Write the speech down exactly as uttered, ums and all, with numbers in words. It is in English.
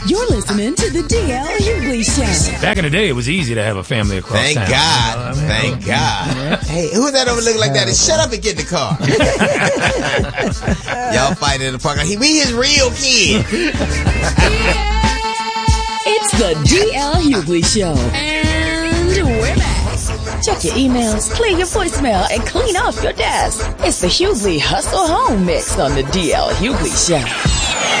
You're listening to the D L Hughley Show. Back in the day, it was easy to have a family across Thank town. God. You know what I mean? Thank God. Hey, who's that over looking like that? Shut up and get in the car. Y'all fighting in the park. He be his real kid. It's the D L Hughley Show. And we're back. Check your emails, clear your voicemail, and clean off your desk. It's the Hughley Hustle Home Mix on the D L Hughley Show.